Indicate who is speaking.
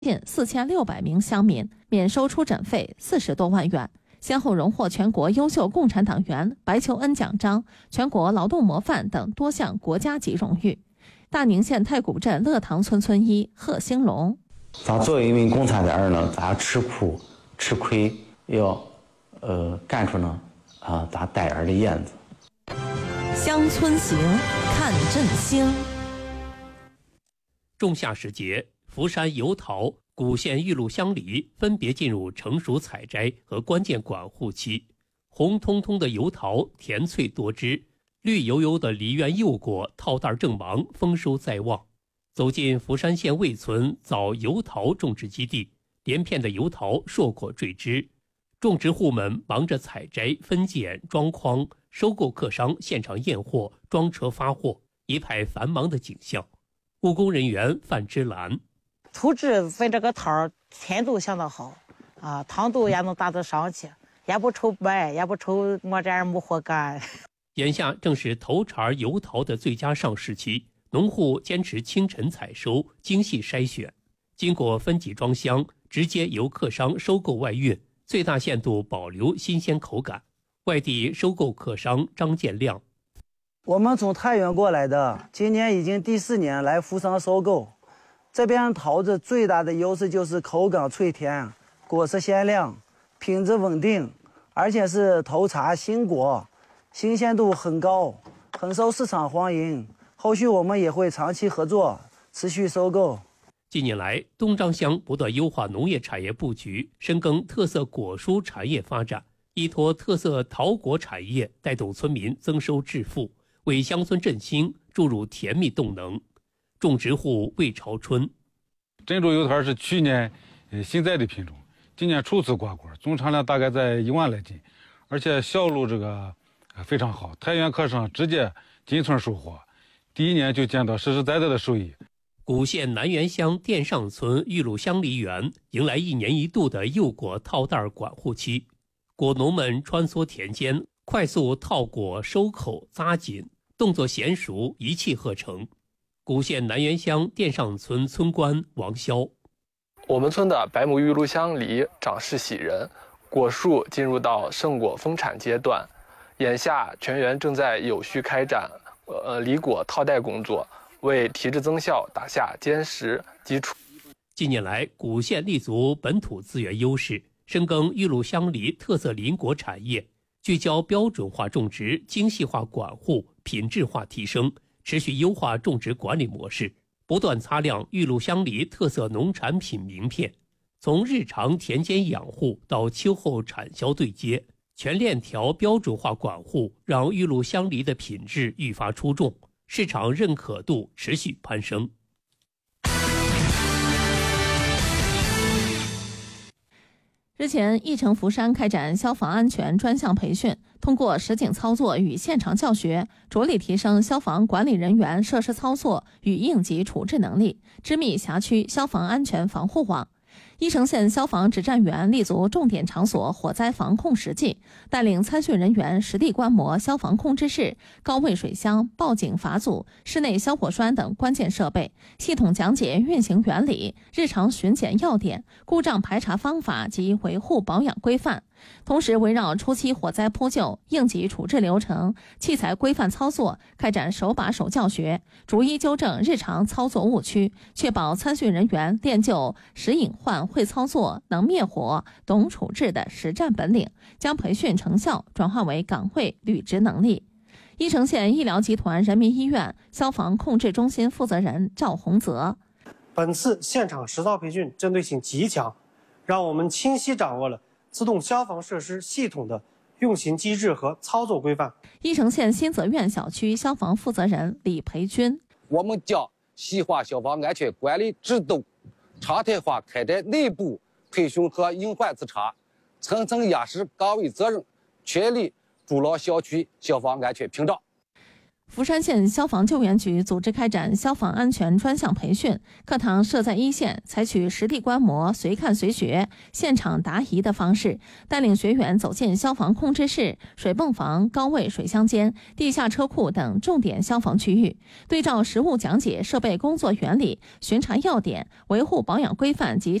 Speaker 1: 近4600名乡民，免收出诊费40多万元，先后荣获全国优秀共产党员、白求恩奖章、全国劳动模范等多项国家级荣誉。大宁县太谷镇乐塘村村医贺兴龙：
Speaker 2: 咱作为一名共产党人呢，咱吃苦吃亏，要干出呢咱党人的样子。
Speaker 1: 乡村行，看振兴。
Speaker 3: 仲夏时节，福山、油桃、古县玉露乡里分别进入成熟采摘和关键管护期。红彤彤的油桃甜脆多汁，绿油油的梨园柚果套袋正忙，丰收在望。走进福山县魏村枣油桃种植基地，连片的油桃硕果坠枝，种植户们忙着采摘、分拣、装筐，收购客商现场验货、装车发货，一派繁忙的景象。务工人员范之兰：
Speaker 4: 土质分这个桃甜度相当好糖度也能达得上去，也不愁白，也不愁我这儿没活干。
Speaker 3: 眼下正是头茬油桃的最佳上市期，农户坚持清晨采收，精细筛选，经过分级装箱，直接由客商收购外运，最大限度保留新鲜口感。外地收购客商张建亮：
Speaker 5: 我们从太原过来的，今年已经第4年来福山收购。这边桃子最大的优势就是口感脆甜，果实鲜亮，品质稳定，而且是头茬新果，新鲜度很高，很受市场欢迎。后续我们也会长期合作，持续收购。
Speaker 3: 近年来，东张乡不断优化农业产业布局，深耕特色果蔬产业发展，依托特色桃果产业，带动村民增收致富，为乡村振兴注入甜蜜动能。种植户魏朝春：
Speaker 6: 珍珠油桃是去年新栽的品种，今年初次挂果，总产量大概在1万来斤，而且销路非常好，太原客商直接进村收货，第1年就见到实实在在的收益。
Speaker 3: 古县南园乡店上村玉露乡梨园迎来1年1度的柚果套袋管护期，果农们穿梭田间，快速套果、收口、扎紧，动作娴熟，一气呵成。古县南园乡店上村村官王潇：
Speaker 7: 我们村的白母玉露香梨长势喜人，果树进入到盛果丰产阶段，眼下全园正在有序开展梨果套袋工作，为提质增效打下坚实基础。
Speaker 3: 近年来，古县立足本土资源优势，深耕玉露乡梨特色林果产业，聚焦标准化种植、精细化管护、品质化提升，持续优化种植管理模式，不断擦亮玉露乡梨特色农产品名片。从日常田间养护到秋后产销对接，全链条标准化管护，让玉露乡梨的品质愈发出众，市场认可度持续攀升。
Speaker 1: 日前，义城福山开展消防安全专项培训，通过实景操作与现场教学，着力提升消防管理人员设施操作与应急处置能力，织密辖区消防安全防护网。义城县消防指战员立足重点场所火灾防控实际，带领参训人员实地观摩消防控制室、高位水箱、报警阀组、室内消火栓等关键设备，系统讲解运行原理、日常巡检要点、故障排查方法及维护保养规范。同时，围绕初期火灾扑救、应急处置流程、器材规范操作，开展手把手教学，逐一纠正日常操作误区，确保参训人员练就识隐患、会操作、能灭火、懂处置的实战本领，将培训成效转化为岗位履职能力。义城县医疗集团人民医院消防控制中心负责人赵洪泽：
Speaker 8: 本次现场实操培训针对性极强，让我们清晰掌握了自动消防设施系统的运行机制和操作规范。
Speaker 1: 义城县新泽苑小区消防负责人李培军：
Speaker 9: 我们将细化消防安全管理制度，常态化开展内部培训和隐患自查，层层压实岗位责任，全力筑牢小区消防安全屏障。
Speaker 1: 福山县消防救援局组织开展消防安全专项培训，课堂设在一线，采取实地观摩、随看随学、现场答疑的方式，带领学员走进消防控制室、水泵房、高位水箱间、地下车库等重点消防区域，对照实物讲解设备工作原理、巡查要点、维护保养规范及